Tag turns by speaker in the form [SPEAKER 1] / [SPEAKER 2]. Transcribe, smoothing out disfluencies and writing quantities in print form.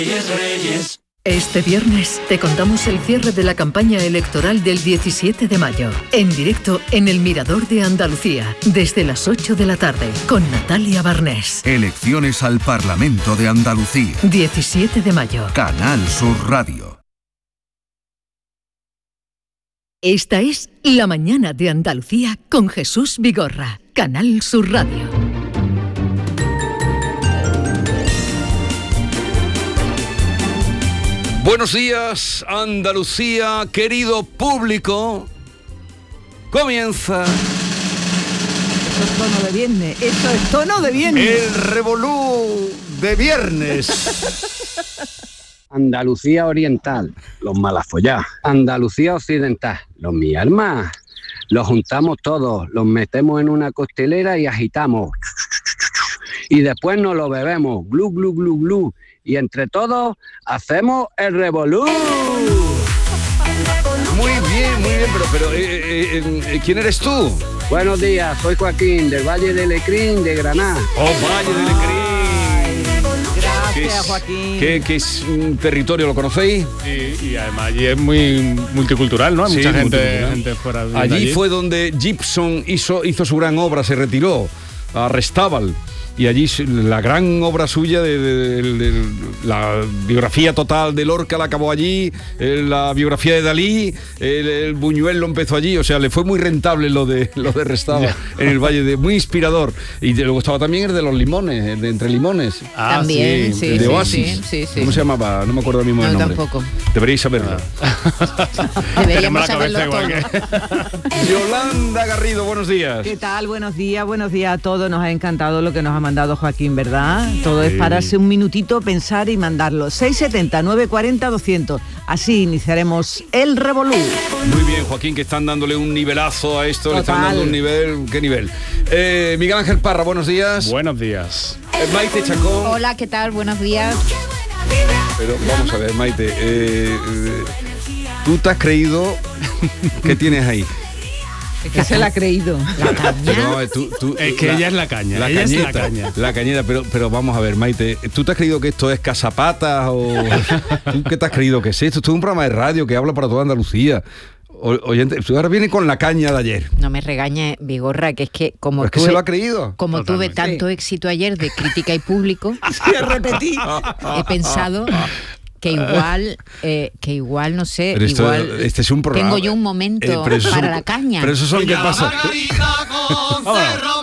[SPEAKER 1] Este viernes te contamos el cierre de la campaña electoral del 17 de mayo, en directo en el Mirador de Andalucía, desde las 8 de la tarde, con Natalia Barnés.
[SPEAKER 2] Elecciones al Parlamento de Andalucía.
[SPEAKER 1] 17 de mayo.
[SPEAKER 2] Canal Sur Radio.
[SPEAKER 1] Esta es La Mañana de Andalucía con Jesús Vigorra, Canal Sur Radio.
[SPEAKER 3] Buenos días, Andalucía, querido público. Comienza.
[SPEAKER 4] Eso es tono de viernes, eso es tono de viernes.
[SPEAKER 3] El revolú de viernes.
[SPEAKER 5] Andalucía Oriental, los malafollá. Andalucía Occidental, los mi alma. Los juntamos todos, los metemos en una costelera y agitamos. Y después nos lo bebemos, glu, glu, glu, glu. Y entre todos hacemos el revolú.
[SPEAKER 3] Muy bien, pero ¿quién eres tú?
[SPEAKER 5] Buenos días, soy Joaquín, del Valle de Lecrín, de Granada.
[SPEAKER 3] Oh, Valle de Lecrín.
[SPEAKER 4] Gracias, Joaquín.
[SPEAKER 3] ¿Qué es un territorio, lo conocéis?
[SPEAKER 6] Sí, y además allí es muy multicultural, ¿no? Hay mucha gente fuera de
[SPEAKER 3] allí. Fue donde Gibson hizo su gran obra, se retiró a Restábal. Y allí la gran obra suya de la biografía total de Lorca la acabó allí, la biografía de Dalí, el Buñuel lo empezó allí, o sea, le fue muy rentable lo de Restava en el Valle, muy inspirador. Y luego estaba también el de los limones, el de Entre Limones.
[SPEAKER 7] También, sí,
[SPEAKER 3] de Oasis.
[SPEAKER 7] Sí.
[SPEAKER 3] ¿Cómo se llamaba? No me acuerdo mismo el nombre.
[SPEAKER 7] Tampoco.
[SPEAKER 3] Deberíais saberlo.
[SPEAKER 7] Deberíamos saberlo todo.
[SPEAKER 3] Yolanda Garrido, buenos días.
[SPEAKER 4] ¿Qué tal? Buenos días a todos. Nos ha encantado lo que nos ha mandado Joaquín, ¿verdad? Todo es pararse un minutito, pensar y mandarlo. 670 940 200. Así iniciaremos el revolú.
[SPEAKER 3] Muy bien, Joaquín, que están dándole un nivelazo a esto.
[SPEAKER 4] Total.
[SPEAKER 3] Le están dando un nivel. ¿Qué nivel? Miguel Ángel Parra, buenos días.
[SPEAKER 6] Buenos días.
[SPEAKER 3] Maite Chacón.
[SPEAKER 7] Hola, ¿qué tal? Buenos días.
[SPEAKER 3] Pero vamos a ver, Maite, ¿tú te has creído qué tienes ahí?
[SPEAKER 4] Es que se la ha creído.
[SPEAKER 7] La caña.
[SPEAKER 3] No,
[SPEAKER 6] Es que ella es la caña.
[SPEAKER 3] La
[SPEAKER 6] ella
[SPEAKER 3] cañeta,
[SPEAKER 6] es la caña.
[SPEAKER 3] La cañeta, pero vamos a ver, Maite, ¿tú te has creído que esto es Casapatas o tú qué te has creído que es esto? Esto es un programa de radio que habla para toda Andalucía. Oyente, tú ahora vienes con la caña de ayer.
[SPEAKER 7] No me regañes, Vigorra, que es que como
[SPEAKER 3] ¿Es que se lo ha creído?
[SPEAKER 7] Como
[SPEAKER 6] Totalmente.
[SPEAKER 7] tuve tanto éxito ayer de crítica y público,
[SPEAKER 4] Sí, repetí.
[SPEAKER 7] he pensado que igual no sé,
[SPEAKER 3] Pero esto,
[SPEAKER 7] igual
[SPEAKER 3] este es un programa.
[SPEAKER 7] tengo yo un momento
[SPEAKER 3] pero eso
[SPEAKER 7] para
[SPEAKER 3] son-
[SPEAKER 7] la caña.
[SPEAKER 3] Pero eso son qué pasa.